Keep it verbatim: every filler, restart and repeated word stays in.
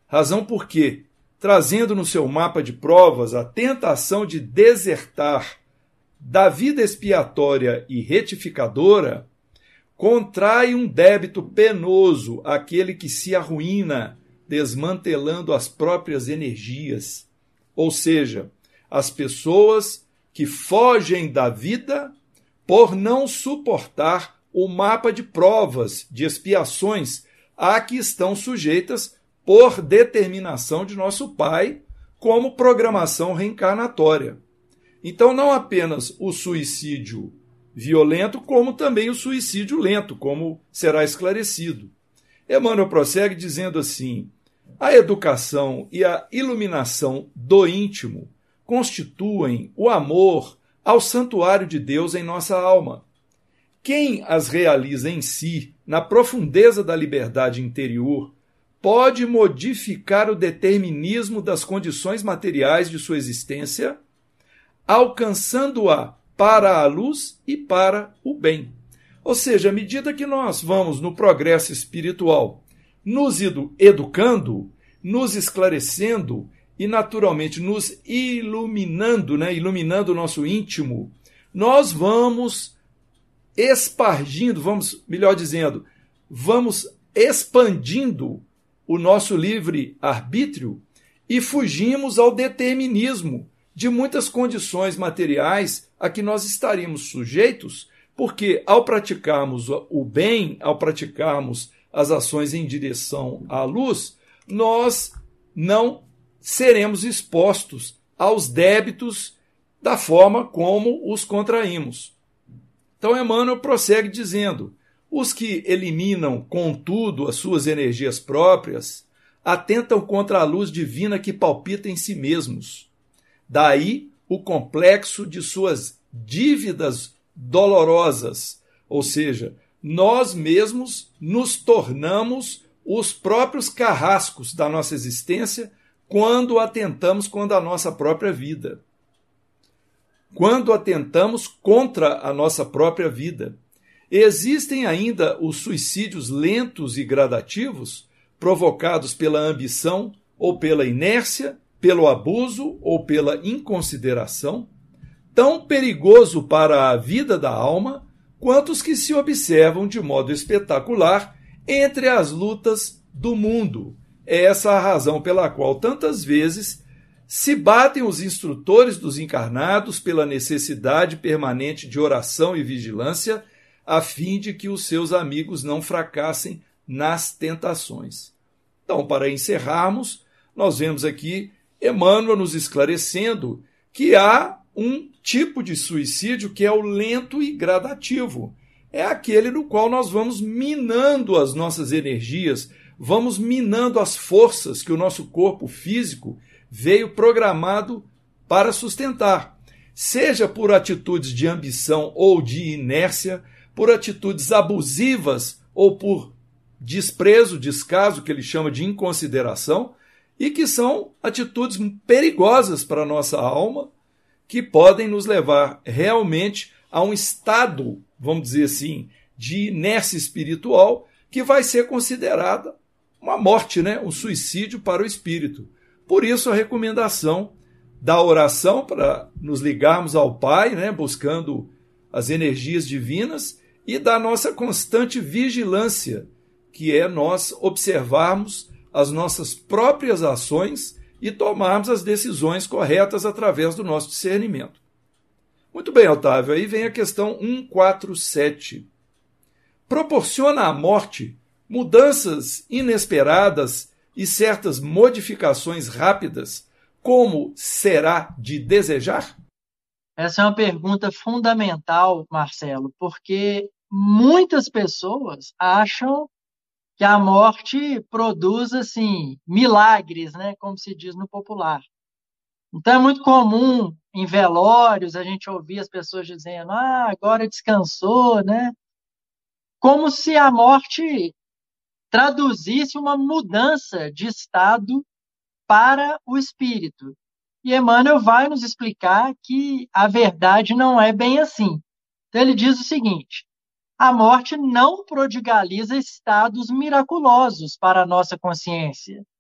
Razão porque, trazendo no seu mapa de provas a tentação de desertar da vida expiatória e retificadora, contrai um débito penoso aquele que se arruína, desmantelando as próprias energias. Ou seja, as pessoas que fogem da vida por não suportar o mapa de provas, de expiações a que estão sujeitas por determinação de nosso Pai, como programação reencarnatória. Então, não apenas o suicídio violento, como também o suicídio lento, como será esclarecido. Emmanuel prossegue dizendo assim: a educação e a iluminação do íntimo constituem o amor ao santuário de Deus em nossa alma. Quem as realiza em si, na profundeza da liberdade interior, pode modificar o determinismo das condições materiais de sua existência, alcançando-a para a luz e para o bem. Ou seja, à medida que nós vamos no progresso espiritual, nos edu- educando, nos esclarecendo e, naturalmente, nos iluminando, né? iluminando o nosso íntimo, nós vamos espargindo, vamos, melhor dizendo, vamos expandindo o nosso livre-arbítrio e fugimos ao determinismo de muitas condições materiais a que nós estaríamos sujeitos, porque ao praticarmos o bem, ao praticarmos as ações em direção à luz, nós não seremos expostos aos débitos da forma como os contraímos. Então Emmanuel prossegue dizendo: os que eliminam, contudo, as suas energias próprias, atentam contra a luz divina que palpita em si mesmos. Daí o complexo de suas dívidas dolorosas, ou seja, nós mesmos nos tornamos os próprios carrascos da nossa existência quando atentamos contra a nossa própria vida. Quando atentamos contra a nossa própria vida. Existem ainda os suicídios lentos e gradativos, provocados pela ambição ou pela inércia, pelo abuso ou pela inconsideração, tão perigoso para a vida da alma quanto os que se observam de modo espetacular entre as lutas do mundo. É essa a razão pela qual tantas vezes se batem os instrutores dos encarnados pela necessidade permanente de oração e vigilância, a fim de que os seus amigos não fracassem nas tentações. Então, para encerrarmos, nós vemos aqui Emmanuel nos esclarecendo que há um tipo de suicídio que é o lento e gradativo. É aquele no qual nós vamos minando as nossas energias, vamos minando as forças que o nosso corpo físico veio programado para sustentar, seja por atitudes de ambição ou de inércia, por atitudes abusivas ou por desprezo, descaso, que ele chama de inconsideração, e que são atitudes perigosas para a nossa alma, que podem nos levar realmente a um estado, vamos dizer assim, de inércia espiritual, que vai ser considerada uma morte, né? Um suicídio para o espírito. Por isso a recomendação da oração para nos ligarmos ao Pai, né? Buscando as energias divinas, e da nossa constante vigilância, que é nós observarmos as nossas próprias ações e tomarmos as decisões corretas através do nosso discernimento. Muito bem, Otávio, aí vem a questão cento e quarenta e sete. Proporciona à morte mudanças inesperadas e certas modificações rápidas, como será de desejar? Essa é uma pergunta fundamental, Marcelo, porque muitas pessoas acham que a morte produz, assim, milagres, né, como se diz no popular. Então é muito comum em velórios a gente ouvir as pessoas dizendo: ah, agora descansou, né? Como se a morte traduzisse uma mudança de estado para o espírito. E Emmanuel vai nos explicar que a verdade não é bem assim. Então ele diz o seguinte: a morte não prodigaliza estados miraculosos para a nossa consciência.